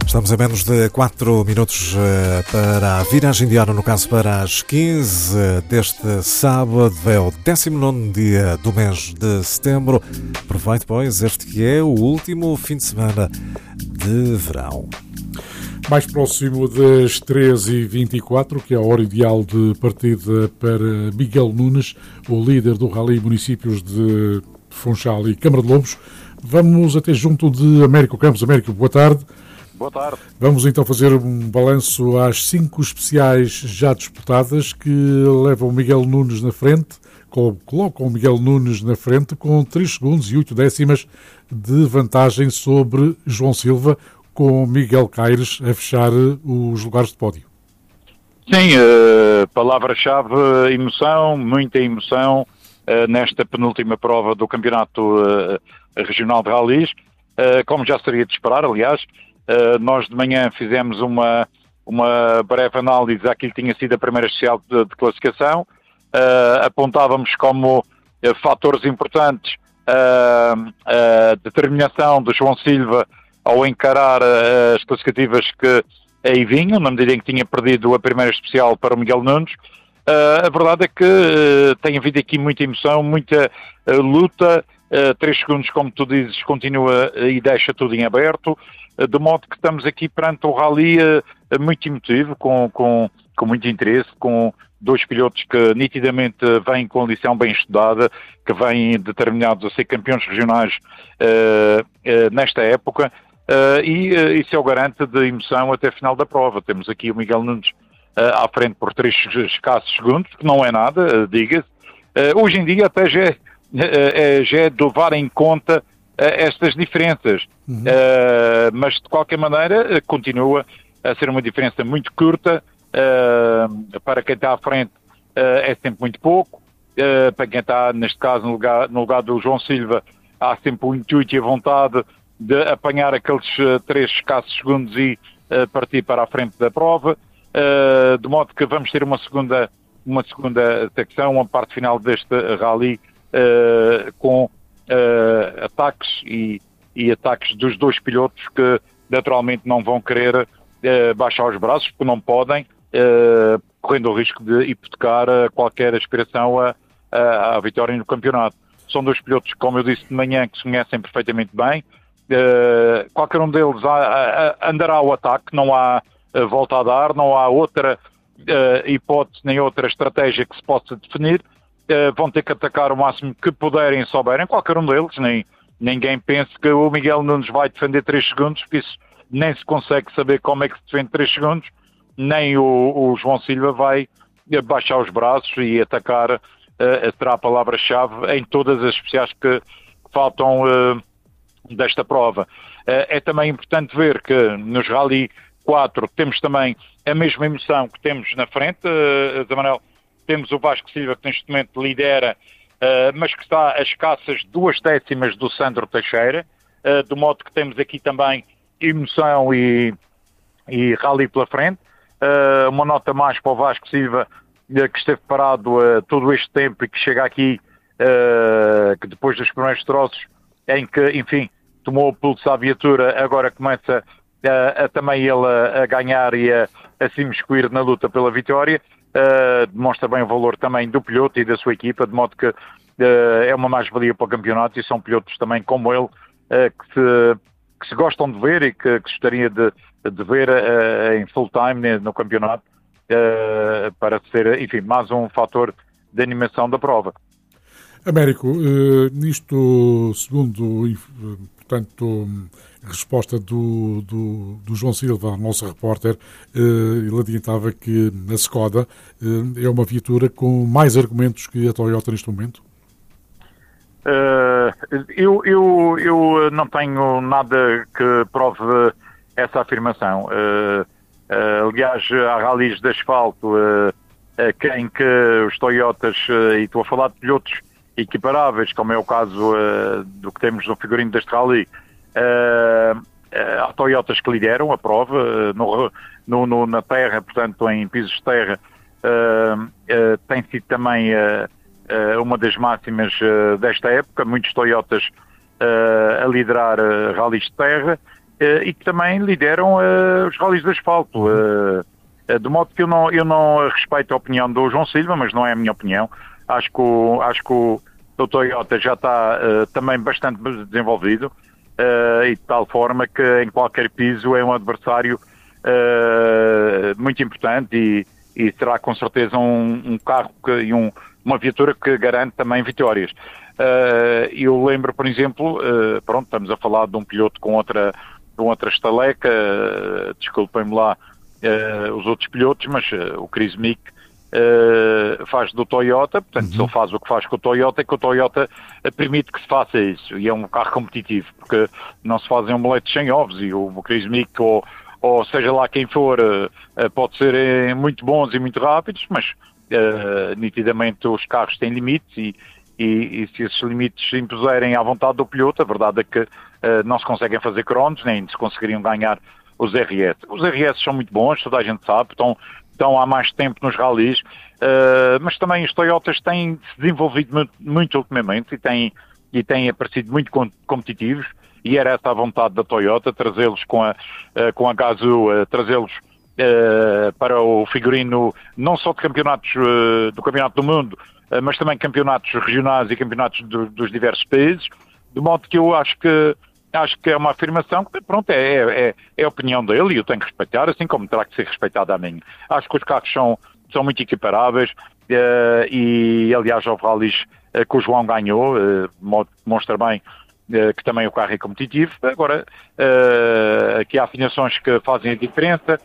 Estamos a menos de 4 minutos para a viragem de hora, no caso para as 15 deste sábado. É o 19º dia do mês de setembro. Aproveite, pois, este que é o último fim de semana de verão. Mais próximo das 13h24, que é a hora ideal de partida para Miguel Nunes, o líder do Rally Municípios de Funchal e Câmara de Lobos. Vamos até junto de Américo Campos. Américo, boa tarde. Boa tarde. Vamos então fazer um balanço às 5 especiais já disputadas que levam o Miguel Nunes na frente, colocam o Miguel Nunes na frente com 3 segundos e 8 décimas de vantagem sobre João Silva, com Miguel Caires a fechar os lugares de pódio. Sim, palavra-chave, emoção, muita emoção nesta penúltima prova do Campeonato Regional de Rallys. Como já seria de esperar, aliás, nós de manhã fizemos uma breve análise àquilo que tinha sido a primeira especial de classificação. Apontávamos como fatores importantes a determinação de João Silva ao encarar as classificativas que aí vinham, na medida em que tinha perdido a primeira especial para o Miguel Nunes. A verdade é que tem havido aqui muita emoção, muita luta. 3 segundos, como tu dizes, continua e deixa tudo em aberto, de modo que estamos aqui perante o rally muito emotivo, com muito interesse, com 2 pilotos que nitidamente vêm com a lição bem estudada, que vêm determinados a ser campeões regionais nesta época, e isso é o garante de emoção até a final da prova. Temos aqui o Miguel Nunes à frente por 3 escassos segundos, que não é nada, diga-se. Hoje em dia até já é de levar em conta estas diferenças, mas de qualquer maneira continua a ser uma diferença muito curta. Para quem está à frente é sempre muito pouco, para quem está neste caso no lugar do João Silva há sempre o intuito e a vontade de apanhar aqueles 3 escassos segundos e partir para a frente da prova, de modo que vamos ter uma segunda secção, uma parte final deste rally com ataques e ataques dos 2 pilotos que naturalmente não vão querer baixar os braços, porque não podem, correndo o risco de hipotecar qualquer aspiração à vitória no campeonato. São 2 pilotos, como eu disse de manhã, que se conhecem perfeitamente bem. Qualquer um deles andará ao ataque, não há volta a dar, não há outra hipótese nem outra estratégia que se possa definir. Vão ter que atacar o máximo que puderem e souberem, qualquer um deles. Ninguém pense que o Miguel Nunes vai defender 3 segundos, porque isso nem se consegue saber como é que se defende 3 segundos, nem o João Silva vai baixar os braços e atacar, será a palavra-chave em todas as especiais que faltam desta prova. É também importante ver que nos Rally 4 temos também a mesma emoção que temos na frente, Zé Manuel. Temos o Vasco Silva, que neste momento lidera, mas que está a escassas 2 décimas do Sandro Teixeira, de modo que temos aqui também emoção e rally pela frente. Uma nota mais para o Vasco Silva, que esteve parado todo este tempo e que chega aqui, que depois dos primeiros troços, em que, enfim, tomou o pulso à viatura, agora começa também ele a ganhar e a se imiscuir na luta pela vitória. Demonstra bem o valor também do piloto e da sua equipa, de modo que é uma mais-valia para o campeonato, e são pilotos também como ele que se gostam de ver e que gostaria de ver em full time no campeonato, para ser, enfim, mais um fator de animação da prova. Américo, nisto, segundo, portanto, resposta do João Silva, nosso repórter, ele adiantava que a Skoda é uma viatura com mais argumentos que a Toyota neste momento? Eu não tenho nada que prove essa afirmação. Aliás, há rallies de asfalto em que os Toyotas, e estou a falar de pilotos equiparáveis, como é o caso do que temos no figurino deste rally, há Toyotas que lideram a prova na terra, portanto em pisos de terra. Tem sido também uma das máximas desta época, muitos Toyotas a liderar rallies de terra, e que também lideram os ralis de asfalto. De modo que eu não respeito a opinião do João Silva, mas não é a minha opinião. Acho que o Toyota já está também bastante desenvolvido, e de tal forma que em qualquer piso é um adversário muito importante e será com certeza um carro e uma viatura que garante também vitórias. Eu lembro, por exemplo, estamos a falar de um piloto com outra estaleca, desculpem-me lá os outros pilotos, mas o Chris Mick faz do Toyota, portanto, se ele faz o que faz com o Toyota, é que o Toyota permite que se faça isso, e é um carro competitivo, porque não se fazem omeletes sem ovos, e o Chris Mick ou seja lá quem for, pode ser muito bons e muito rápidos, mas nitidamente os carros têm limites e se esses limites se impuserem à vontade do piloto, a verdade é que não se conseguem fazer cronos, nem se conseguiriam ganhar os RS. Os RS são muito bons, toda a gente sabe, estão há mais tempo nos ralis, mas também os Toyotas têm se desenvolvido muito ultimamente e têm aparecido muito competitivos, e era essa a vontade da Toyota, trazê-los com a Gazoo, trazê-los para o figurino não só de campeonatos do Campeonato do Mundo, mas também campeonatos regionais e campeonatos dos diversos países, de modo que eu acho que é uma afirmação que, pronto, é a opinião dele e eu tenho que respeitar, assim como terá que ser respeitada a minha. Acho que os carros são muito equiparáveis e, aliás, houve ralis que o João ganhou, mostra bem que também o carro é competitivo. Agora, aqui há afinações que fazem a diferença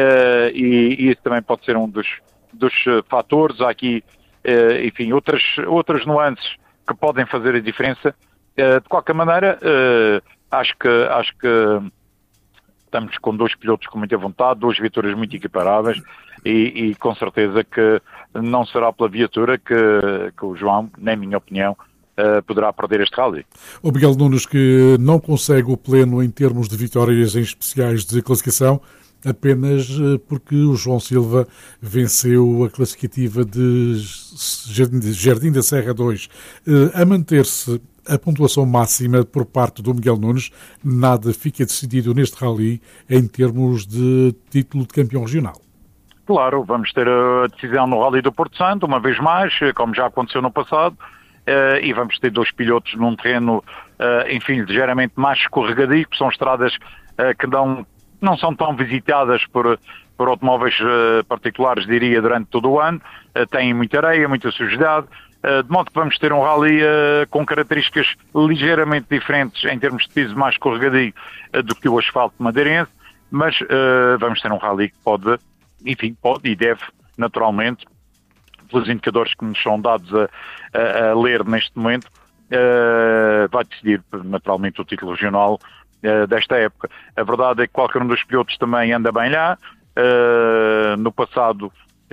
e isso também pode ser um dos fatores. Há aqui, enfim, outras nuances que podem fazer a diferença. De qualquer maneira, acho que estamos com dois pilotos com muita vontade, duas viaturas muito equiparáveis e com certeza que não será pela viatura que o João, na minha opinião, poderá perder este rally. O Miguel Nunes, que não consegue o pleno em termos de vitórias em especiais de classificação, apenas porque o João Silva venceu a classificativa de Jardim da Serra 2. A manter-se a pontuação máxima por parte do Miguel Nunes, nada fica decidido neste rally em termos de título de campeão regional. Claro, vamos ter a decisão no Rally do Porto Santo, uma vez mais, como já aconteceu no passado, e vamos ter dois pilotos num terreno, enfim, ligeiramente mais escorregadio, que são estradas que não são tão visitadas por automóveis particulares, diria, durante todo o ano, têm muita areia, muita sujidade, de modo que vamos ter um rally com características ligeiramente diferentes em termos de piso mais escorregadio do que o asfalto madeirense, mas vamos ter um rally que pode e deve, naturalmente, pelos indicadores que nos são dados a ler neste momento, vai decidir naturalmente o título regional desta época. A verdade é que qualquer um dos pilotos também anda bem lá. No passado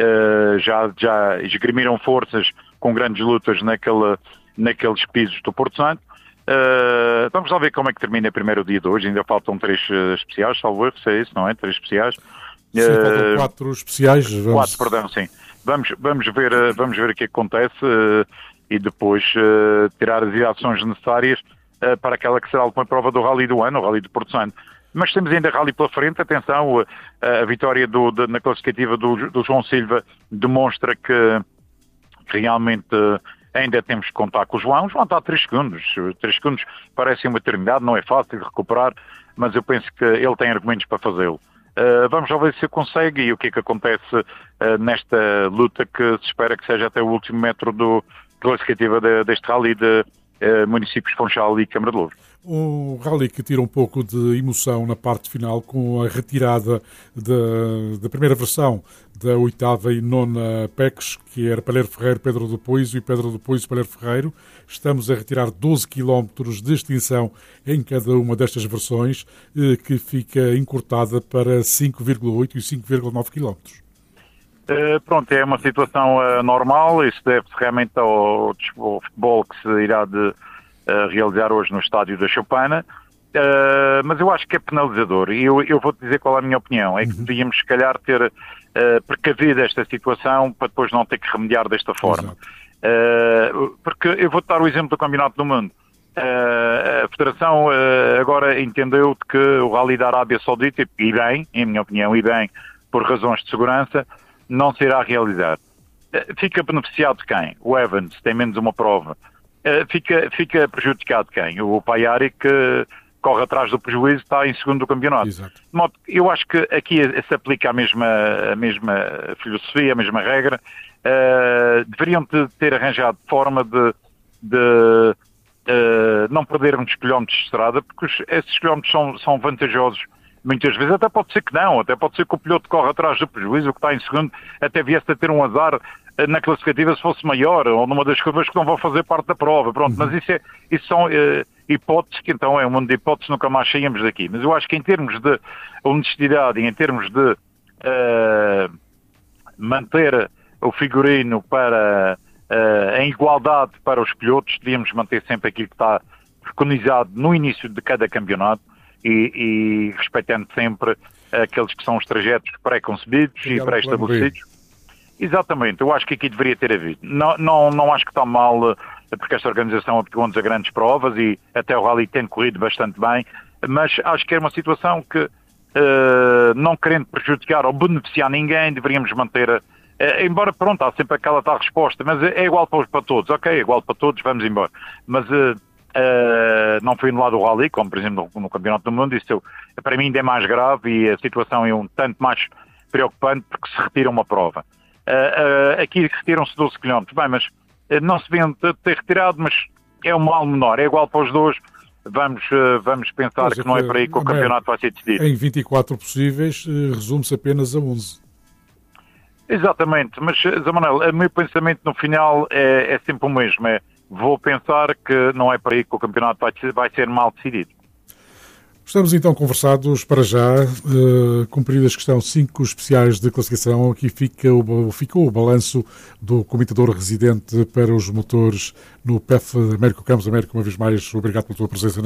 já esgrimiram forças com grandes lutas naqueles pisos do Porto Santo. Vamos lá ver como é que termina primeiro o dia de hoje. Ainda faltam 3 especiais, salvo erro, se é isso, não é? 3 especiais. Sim, faltam 4 especiais. 4, perdão, sim. Vamos ver o que acontece e depois tirar as ações necessárias para aquela que será a última prova do Rally do ano, o Rally do Porto Santo. Mas temos ainda Rally pela frente. Atenção, a vitória na classificativa do João Silva demonstra que realmente ainda temos que contar com o João. O João está a 3 segundos. 3 segundos parece uma eternidade, não é fácil de recuperar, mas eu penso que ele tem argumentos para fazê-lo. Vamos lá ver se consegue e o que é que acontece nesta luta que se espera que seja até o último metro da classificativa deste rally de municípios de Funchal e Câmara de Loures. Um rally que tira um pouco de emoção na parte final com a retirada da primeira versão da 8ª e 9ª PECs, que era Palheiro Ferreiro, Pedro do Poiso e Pedro do Poiso, Palheiro Ferreiro. Estamos a retirar 12 km de extinção em cada uma destas versões, que fica encurtada para 5,8 e 5,9 km. Pronto, é uma situação normal. Isso deve-se realmente ao futebol que se irá realizar hoje no estádio da Choupana, mas eu acho que é penalizador e eu vou-te dizer qual é a minha opinião. É que devíamos, se calhar, ter precavido esta situação para depois não ter que remediar desta forma. Porque eu vou-te dar o exemplo do Campeonato do Mundo. A Federação agora entendeu que o Rally da Arábia Saudita, e bem, em minha opinião, e bem, por razões de segurança, não se irá realizar. Fica beneficiado quem? O Evans tem menos uma prova. Fica prejudicado quem? O Paiari, que corre atrás do prejuízo, está em segundo do campeonato. Exato. De modo que eu acho que aqui se aplica a mesma filosofia, a mesma regra. Deveriam ter arranjado forma de não perdermos quilómetros de estrada, porque esses quilómetros são vantajosos muitas vezes. Até pode ser que não, até pode ser que o piloto corre atrás do prejuízo, o que está em segundo, até viesse a ter um azar na classificativa se fosse maior, ou numa das curvas que não vão fazer parte da prova. Pronto, mas isso são hipóteses que, então, é um mundo de hipóteses, nunca mais saímos daqui. Mas eu acho que em termos de honestidade e em termos de manter o figurino em igualdade para os pilotos, devíamos manter sempre aquilo que está preconizado no início de cada campeonato e respeitando sempre aqueles que são os trajetos pré-concebidos e pré-estabelecidos. Exatamente, eu acho que aqui deveria ter havido. Não acho que está mal, porque esta organização aplicou-nos a grandes provas e até o Rally tem corrido bastante bem, mas acho que é uma situação que, não querendo prejudicar ou beneficiar ninguém, deveríamos manter, embora pronto, há sempre aquela tal resposta, mas é igual para todos, ok, é igual para todos, vamos embora. Mas não foi no lado do Rally, como por exemplo no Campeonato do Mundo, isso para mim ainda é mais grave e a situação é um tanto mais preocupante porque se retira uma prova. Aqui retiram-se 12 km, bem, mas não se vê ter retirado, mas é um mal menor, é igual para os dois. Vamos pensar que não é para aí que o campeonato vai ser decidido. Em 24 possíveis, resume-se apenas a 11. Exatamente, mas Zé Manuel, o meu pensamento no final é sempre o mesmo, vou pensar que não é para aí que o campeonato vai ser mal decidido. Estamos então conversados para já, cumpridas que estão 5 especiais de classificação. Aqui ficou o balanço do comentador residente para os motores no PEF Américo Campos. Américo, uma vez mais, obrigado pela tua presença.